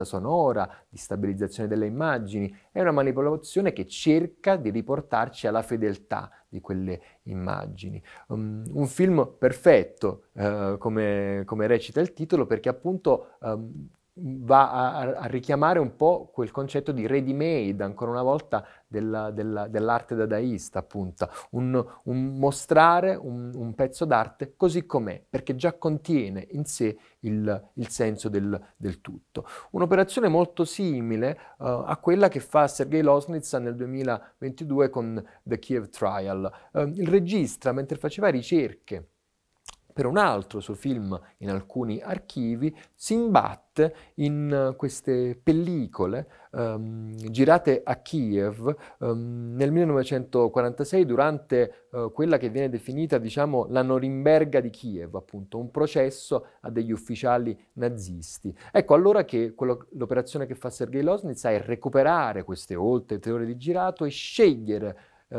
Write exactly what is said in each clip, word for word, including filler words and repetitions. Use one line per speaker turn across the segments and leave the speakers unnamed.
sonora, di stabilizzazione delle immagini, è una manipolazione che cerca di riportarci alla fedeltà di quelle immagini. Um, un film perfetto, uh, come, come recita il titolo, perché appunto um, va a, a richiamare un po' quel concetto di ready-made, ancora una volta, della, della, dell'arte dadaista, appunto. Un, un mostrare un, un pezzo d'arte così com'è, perché già contiene in sé il, il senso del, del tutto. Un'operazione molto simile uh, a quella che fa Sergei Loznitsa nel duemilaventidue con The Kiev Trial. Uh, il regista, mentre faceva ricerche per un altro suo film in alcuni archivi, si imbatte in uh, queste pellicole um, girate a Kiev um, nel millenovecentoquarantasei durante uh, quella che viene definita, diciamo, la Norimberga di Kiev, appunto, un processo a degli ufficiali nazisti. Ecco allora che quello, l'operazione che fa Sergei Loznitsa è recuperare queste oltre tre ore di girato e scegliere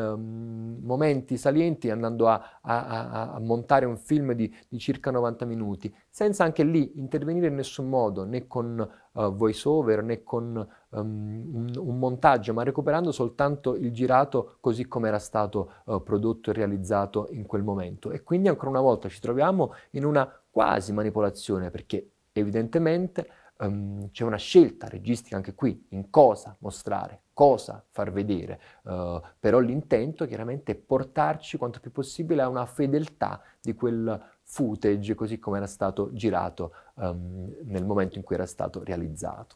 Um, momenti salienti, andando a, a, a, a montare un film di, di circa novanta minuti, senza anche lì intervenire in nessun modo, né con uh, voice over, né con um, un, un montaggio, ma recuperando soltanto il girato così come era stato uh, prodotto e realizzato in quel momento. E quindi ancora una volta ci troviamo in una quasi manipolazione, perché evidentemente Um, c'è una scelta registica anche qui, in cosa mostrare, cosa far vedere, uh, però l'intento chiaramente è portarci quanto più possibile a una fedeltà di quel footage così come era stato girato um, nel momento in cui era stato realizzato.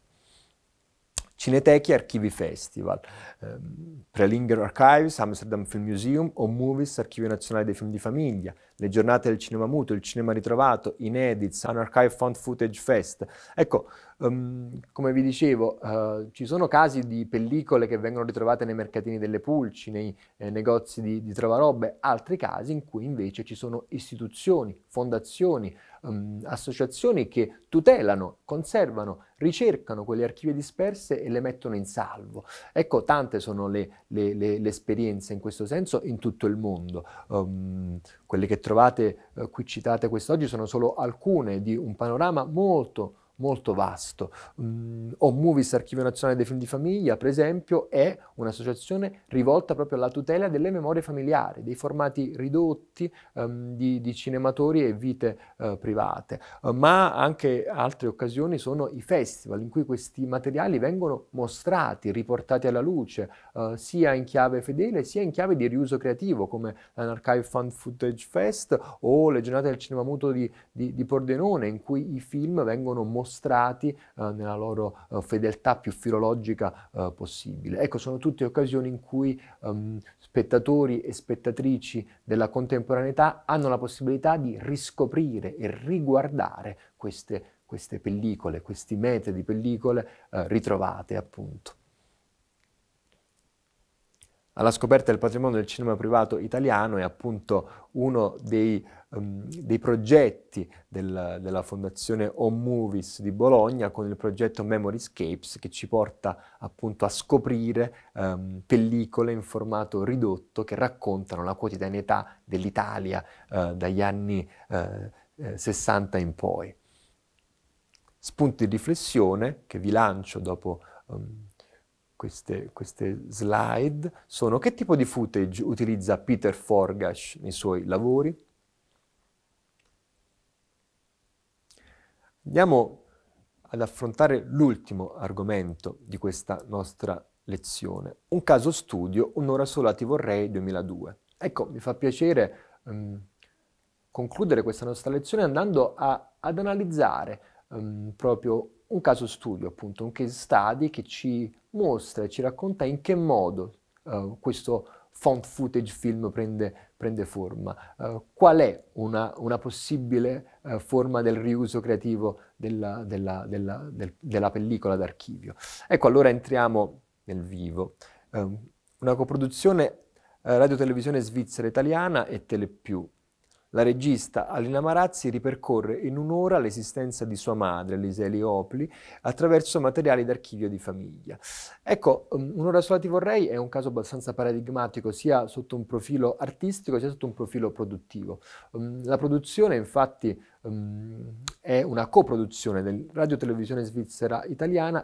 Cineteche e Archivi Festival, ehm, Prelinger Archives, Amsterdam Film Museum, o Movies, Archivio Nazionale dei Film di Famiglia, le giornate del cinema muto, il cinema ritrovato, Inedits, Unarchived Found Footage Fest. Ecco, um, come vi dicevo, uh, ci sono casi di pellicole che vengono ritrovate nei mercatini delle pulci, nei eh, negozi di, di trovarobe, altri casi in cui invece ci sono istituzioni, fondazioni, um, associazioni che tutelano, conservano, ricercano quelle archivi disperse e le mettono in salvo. Ecco, tante sono le, le, le, le esperienze in questo senso in tutto il mondo. Um, quelle che trovate uh, qui citate quest'oggi sono solo alcune di un panorama molto molto vasto. Um, o Movies, Archivio Nazionale dei Film di Famiglia, per esempio, è un'associazione rivolta proprio alla tutela delle memorie familiari, dei formati ridotti um, di, di cinematori e vite uh, private. Uh, ma anche altre occasioni sono i festival in cui questi materiali vengono mostrati, riportati alla luce, uh, sia in chiave fedele sia in chiave di riuso creativo, come l'Unarchived Found Footage Fest o le giornate del cinema muto di, di, di Pordenone, in cui i film vengono mostrati mostrati uh, nella loro uh, fedeltà più filologica uh, possibile. Ecco, sono tutte occasioni in cui um, spettatori e spettatrici della contemporaneità hanno la possibilità di riscoprire e riguardare queste, queste pellicole, questi metri di pellicole uh, ritrovate, appunto. Alla scoperta del patrimonio del cinema privato italiano è appunto uno dei, um, dei progetti del, della Fondazione Home Movies di Bologna, con il progetto Memoryscapes, che ci porta appunto a scoprire um, pellicole in formato ridotto che raccontano la quotidianità dell'Italia uh, dagli anni uh, eh, sessanta in poi. Spunti di riflessione che vi lancio dopo um, Queste, queste slide sono: che tipo di footage utilizza Peter Forgash nei suoi lavori? Andiamo ad affrontare l'ultimo argomento di questa nostra lezione. Un caso studio, Un'ora sola ti vorrei, duemiladue. Ecco, mi fa piacere um, concludere questa nostra lezione andando a, ad analizzare um, proprio un caso studio, appunto, un case study che ci mostra e ci racconta in che modo uh, questo found footage film prende, prende forma, uh, qual è una, una possibile uh, forma del riuso creativo della, della, della, del, della pellicola d'archivio. Ecco, allora entriamo nel vivo. Uh, una coproduzione uh, radio-televisione svizzera italiana e Telepiù. la regista Alina Marazzi ripercorre in un'ora l'esistenza di sua madre, Lisa Eliopoli, attraverso materiali d'archivio di famiglia. Ecco, um, Un'ora sola ti vorrei è un caso abbastanza paradigmatico, sia sotto un profilo artistico sia sotto un profilo produttivo. Um, la produzione, infatti, um, è una coproduzione del Radio Televisione Svizzera Italiana